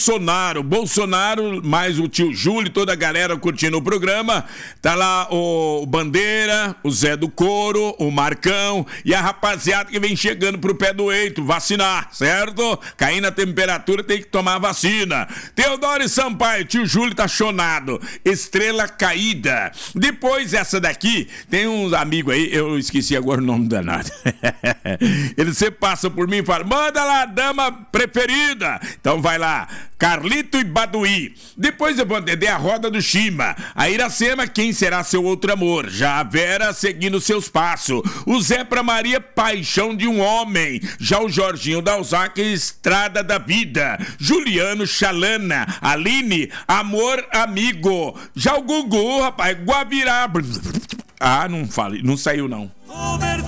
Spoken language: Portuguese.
Bolsonaro, mais o tio Júlio e toda a galera curtindo o programa. Tá lá o Bandeira, o Zé do Coro, o Marcão e a rapaziada que vem chegando pro pé do eito vacinar, certo? Caindo a temperatura, tem que tomar a vacina. Teodoro Sampaio, tio Júlio tá chonado. Estrela caída. Depois essa daqui, tem uns amigos aí, eu esqueci agora o nome danado. Eles sempre passam por mim e falam, manda lá a dama preferida. Então vai lá, Carlito e Baduí. Depois eu vou atender a roda do Chima. A Iracema, quem será seu outro amor? Já a Vera seguindo seus passos. O Zé pra Maria, paixão de um homem. Já o Jorginho da Alzac, estrada da vida. Juliano, Xalana. Aline, amor amigo. Já o Gugu, rapaz, Guabirá. Ah, não fale, não saiu não.